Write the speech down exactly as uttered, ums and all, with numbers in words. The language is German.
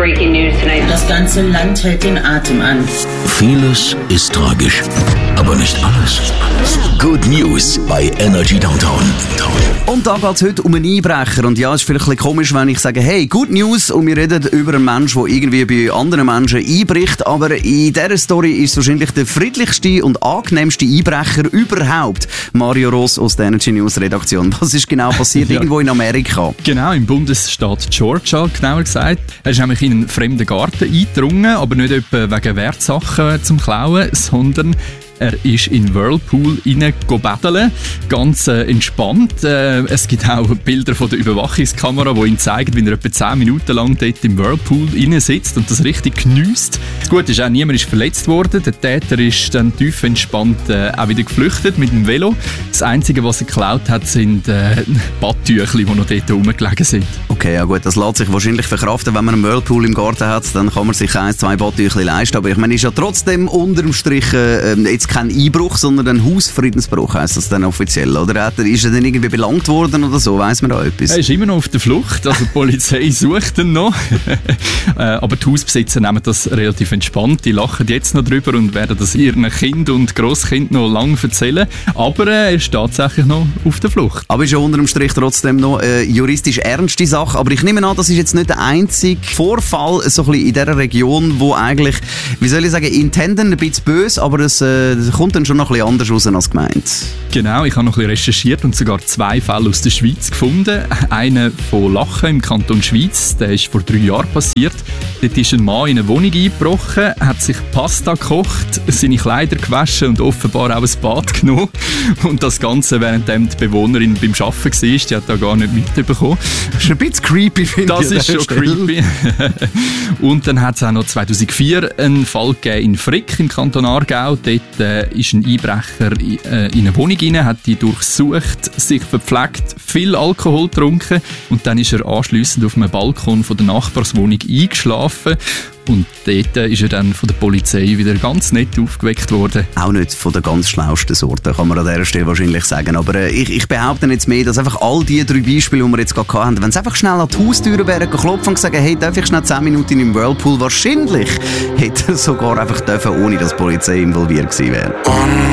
breaking news tonight. Das ganze Land hält den Atem an. Vieles ist tragisch, aber nicht alles. Good News bei Energy Downtown. Und da geht es heute um einen Einbrecher. Und ja, es ist vielleicht ein bisschen komisch, wenn ich sage, hey, Good News, und wir reden über einen Menschen, der irgendwie bei anderen Menschen einbricht. Aber in dieser Story ist es wahrscheinlich der friedlichste und angenehmste Einbrecher überhaupt. Mario Ross aus der Energy News Redaktion. Was ist genau passiert ja. irgendwo in Amerika? Genau, im Bundesstaat Georgia, genauer gesagt. Er ist nämlich in einen fremden Garten eingedrungen, aber nicht etwa wegen Wertsachen zum Klauen, sondern er ist in den Whirlpool reingebetteln, ganz äh, entspannt. Äh, es gibt auch Bilder von der Überwachungskamera, die ihm zeigen, wie er etwa zehn Minuten lang dort im Whirlpool sitzt und das richtig geniesst. Das Gute ist auch, niemand ist verletzt worden. Der Täter ist dann tief entspannt äh, auch wieder geflüchtet mit dem Velo. Das Einzige, was er geklaut hat, sind äh, Badtüchli, die noch dort rumgelegen sind. Okay, ja gut, das lässt sich wahrscheinlich verkraften, wenn man einen Whirlpool im Garten hat, dann kann man sich ein, zwei Badtüchli leisten. Aber ich meine, ist ja trotzdem unterm Strich äh, jetzt kein Einbruch, sondern ein Hausfriedensbruch, heisst das dann offiziell, oder? Ist er dann irgendwie belangt worden oder so? Weiss man da etwas? Er ist immer noch auf der Flucht, also die Polizei sucht ihn noch. Aber die Hausbesitzer nehmen das relativ entspannt, die lachen jetzt noch drüber und werden das ihren Kind und Grosskind noch lange erzählen. Aber er ist tatsächlich noch auf der Flucht. Aber ist ja unterm Strich trotzdem noch eine juristisch ernste Sache. Aber ich nehme an, das ist jetzt nicht der einzige Vorfall so ein bisschen in dieser Region, wo eigentlich, wie soll ich sagen, intended ein bisschen böse, aber es äh, kommt dann schon noch ein bisschen anders raus als gemeint. Genau, ich habe noch ein bisschen recherchiert und sogar zwei Fälle aus der Schweiz gefunden. Einer von Lachen im Kanton Schweiz, der ist vor drei Jahren passiert. Dort ist ein Mann in eine Wohnung eingebrochen, hat sich Pasta gekocht, seine Kleider gewaschen und offenbar auch ein Bad genommen. Und das Ganze, während die Bewohnerin beim Arbeiten war, die hat da gar nicht mitbekommen. Das ist ein bisschen creepy, finde ich. Das ist schon Stelle. creepy. Und dann hat es auch noch zweitausendvier einen Fall gegeben in Frick im Kanton Aargau. Dort äh, ist ein Einbrecher in, äh, in eine Wohnung rein, hat die durchsucht, sich verpflegt, viel Alkohol getrunken und dann ist er anschliessend auf einem Balkon von der Nachbarswohnung eingeschlafen. Und dort ist er dann von der Polizei wieder ganz nett aufgeweckt worden. Auch nicht von der ganz schlausten Sorte, kann man an dieser Stelle wahrscheinlich sagen. Aber äh, ich, ich behaupte jetzt mehr, dass einfach all die drei Beispiele, die wir jetzt gerade hatten, wenn es einfach schnell an die Haustür wären, klopfen und gesagt, hey, darf ich schnell zehn Minuten im Whirlpool? Wahrscheinlich hätte er sogar einfach dürfen, ohne dass die Polizei involviert gewesen wäre.